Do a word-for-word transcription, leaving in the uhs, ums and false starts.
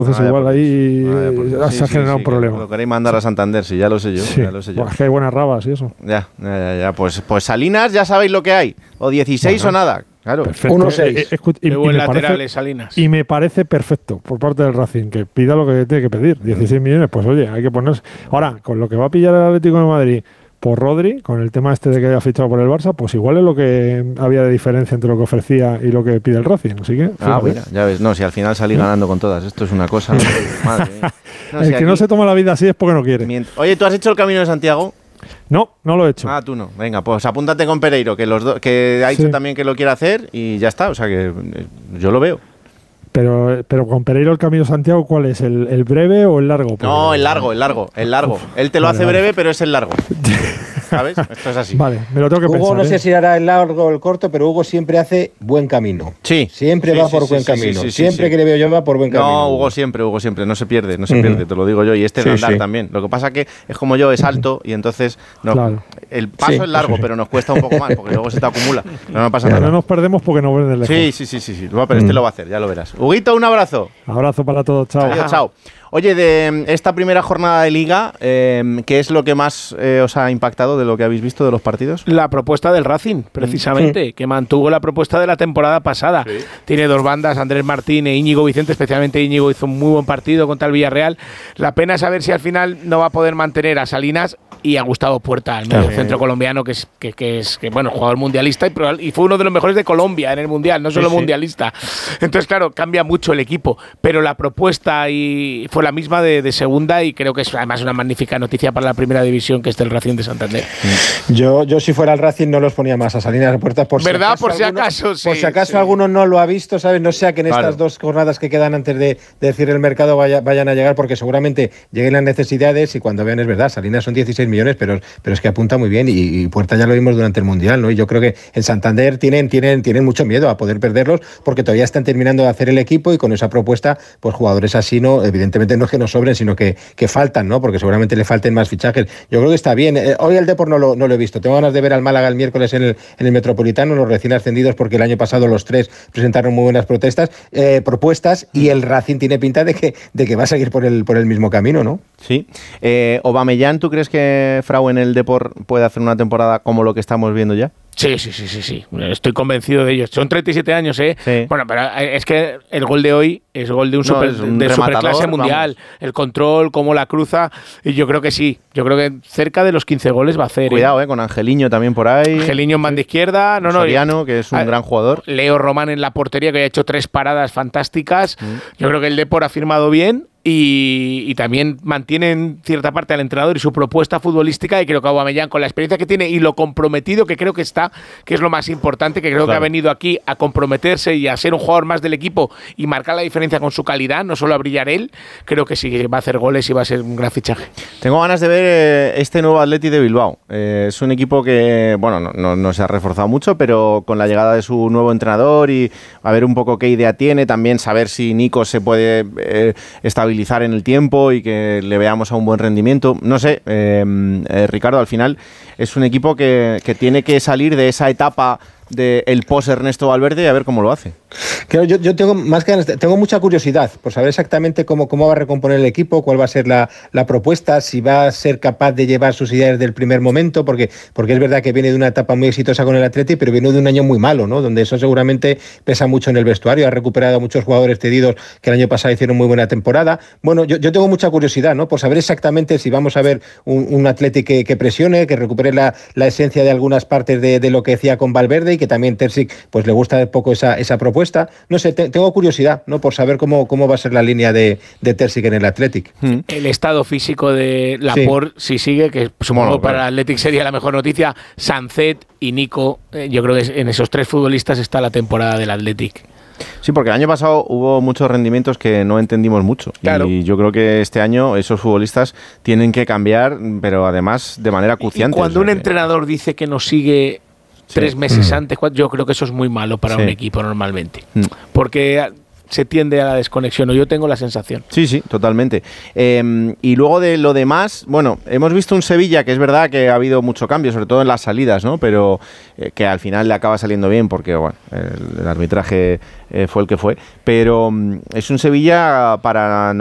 Entonces vaya igual por ahí vaya por eh, sí, se ha sí, generado sí, un problema. Lo queréis mandar a Santander, sí, ya lo sé yo. Sí. Ya lo sé yo. Buah, es que hay buenas rabas y eso. Ya, ya, ya, ya. Pues, pues Salinas ya sabéis lo que hay. O dieciséis Bueno, o nada. Claro. Perfecto. uno seis. Eh, eh, escu- y, Qué y buen me lateral parece, es Salinas. y me parece perfecto por parte del Racing que pida lo que tiene que pedir. dieciséis millones, pues oye, hay que ponerse. Ahora, con lo que va a pillar el Atlético de Madrid por Rodri, con el tema este de que haya fichado por el Barça, pues igual es lo que había de diferencia entre lo que ofrecía y lo que pide el Racing. Así que, Ah, fíjate. mira, ya ves. No, si al final salí ganando con todas. Esto es una cosa. Madre mía. No, el si que aquí- no se toma la vida así es porque no quiere. mient- Oye, ¿tú has hecho el Camino de Santiago? No, no lo he hecho. Ah, tú no. Venga, pues apúntate con Pereiro, que los dos, que ha dicho Sí. también que lo quiere hacer y ya está. O sea que eh, yo lo veo. Pero, pero con Pereiro el Camino de Santiago, ¿cuál es? ¿El, el breve o el largo? No, Porque- el largo, el largo, el largo. Uf, Él te lo vale, hace vale. breve, pero es el largo. ¿Sabes? Esto es así. Vale, me lo tengo que Hugo pensar. no sé ¿eh? si hará el largo o el corto, pero Hugo siempre hace buen camino. Sí. Siempre Sí, va sí, por sí, buen sí, camino. sí, sí, siempre sí. que le veo yo va por buen camino. No, Hugo siempre, Hugo siempre, no se pierde, no se Ujú. pierde, te lo digo yo. Y este Sí, de andar sí. también. Lo que pasa que es como yo, es alto y entonces no, Claro. el paso Sí, es largo, pero nos cuesta un poco más porque luego se te acumula. Pero no pasa Pero nada. no nos perdemos porque nos ven de lejos. Sí, sí, sí, sí, sí. No, pero este lo va a hacer, ya lo verás. Huguito, un abrazo. Abrazo para todos, chao. Adiós, chao. Oye, de esta primera jornada de Liga, eh, ¿qué es lo que más eh, os ha impactado de lo que habéis visto de los partidos? La propuesta del Racing, precisamente, Sí. que mantuvo la propuesta de la temporada pasada. Sí. Tiene dos bandas, Andrés Martín e Íñigo Vicente, especialmente Íñigo hizo un muy buen partido contra el Villarreal. La pena es saber si al final no va a poder mantener a Salinas y a Gustavo Puerta, el medio centro colombiano, que es, que, que es que, bueno, jugador mundialista y, probable- y fue uno de los mejores de Colombia en el Mundial, no solo sí. mundialista. Entonces, claro, cambia mucho el equipo, pero la propuesta y fue la misma de, de segunda y creo que es además una magnífica noticia para la primera división, que es del Racing de Santander. Yo, yo si fuera el Racing no los ponía más a Salinas de Puertas por ¿Verdad? si acaso Por si alguno- acaso, sí, por si acaso sí. alguno no lo ha visto, ¿sabes? No sea que en Claro. estas dos jornadas que quedan antes de, de decir el mercado vaya- vayan a llegar, porque seguramente lleguen las necesidades y cuando vean es verdad, Salinas son dieciséis millones, pero, pero es que apunta muy bien y, y Puerta ya lo vimos durante el Mundial, ¿no? Y yo creo que en Santander tienen, tienen, tienen mucho miedo a poder perderlos porque todavía están terminando de hacer el equipo y con esa propuesta, pues jugadores así, no, evidentemente no es que no sobren, sino que, que faltan, ¿no? Porque seguramente le falten más fichajes. Yo creo que está bien. Eh, hoy el Depor no lo, no lo he visto. Tengo ganas de ver al Málaga el miércoles en el, en el Metropolitano, los recién ascendidos, porque el año pasado los tres presentaron muy buenas protestas, eh, propuestas y el Racing tiene pinta de que, de que va a seguir por el, por el mismo camino, ¿no? Sí. Eh, Aubameyang, ¿tú crees que Frau en el Depor puede hacer una temporada como lo que estamos viendo ya? Sí, sí, sí, sí, sí. Estoy convencido de ello. Son treinta y siete años, ¿eh? Sí. Bueno, pero es que el gol de hoy es gol de un, No, super, es un de rematador, superclase mundial. vamos. El control, cómo la cruza. Y yo creo que sí. Yo creo que cerca de los quince goles va a hacer. Cuidado, eh, con Angeliño también por ahí. Angeliño en banda izquierda. No, no. Soriano, que es un Ah, gran jugador. Leo Román en la portería, que ha hecho tres paradas fantásticas. Mm. Yo creo que el Depor ha firmado bien. Y, y también mantiene en cierta parte al entrenador y su propuesta futbolística, y creo que Aubameyang, con la experiencia que tiene y lo comprometido que creo que está, que es lo más importante, que creo Claro. que ha venido aquí a comprometerse y a ser un jugador más del equipo y marcar la diferencia con su calidad, no solo a brillar él, creo que sí va a hacer goles y va a ser un gran fichaje. Tengo ganas de ver eh, este nuevo Atleti de Bilbao. Eh, es un equipo que, bueno, no, no, no se ha reforzado mucho, pero con la llegada de su nuevo entrenador y a ver un poco qué idea tiene, también saber si Nico se puede eh, estabilizar en el tiempo y que le veamos a un buen rendimiento. No sé, eh, eh, Ricardo, al final es un equipo que, que tiene que salir de esa etapa del post Ernesto Valverde y a ver cómo lo hace. Claro, yo, yo tengo más que ganas, tengo mucha curiosidad por saber exactamente cómo, cómo va a recomponer el equipo, cuál va a ser la, la propuesta, si va a ser capaz de llevar sus ideas desde el primer momento, porque, porque es verdad que viene de una etapa muy exitosa con el Atleti, pero viene de un año muy malo, ¿no? Donde eso seguramente pesa mucho en el vestuario. Ha recuperado a muchos jugadores cedidos que el año pasado hicieron muy buena temporada. Bueno, yo, yo tengo mucha curiosidad, ¿no? Por saber exactamente si vamos a ver un, un Atleti que, que presione, que recupere la, la esencia de algunas partes de, de lo que decía con Valverde, y que también Terzic pues le gusta un poco esa, esa propuesta. No sé, te, tengo curiosidad, ¿no? Por saber cómo, cómo va a ser la línea de, de Terzic en el Athletic. Mm. El estado físico de Laporte, si sigue, que supongo Bueno, para claro. el Athletic sería la mejor noticia, Sancet y Nico, eh, yo creo que en esos tres futbolistas está la temporada del Athletic. Sí, porque el año pasado hubo muchos rendimientos que no entendimos mucho. Claro. Y yo creo que este año esos futbolistas tienen que cambiar, pero además de manera acuciante. Y cuando O un sea que- entrenador dice que nos sigue Sí. tres meses Mm. antes, cuatro, yo creo que eso es muy malo para Sí. un equipo normalmente. Mm. Porque se tiende a la desconexión, o yo tengo la sensación. Sí, sí, totalmente. Eh, y luego de lo demás, bueno, hemos visto un Sevilla que es verdad que ha habido mucho cambio, sobre todo en las salidas, ¿no? Pero eh, que al final le acaba saliendo bien porque, bueno, el, el arbitraje eh, fue el que fue. Pero mm, es un Sevilla para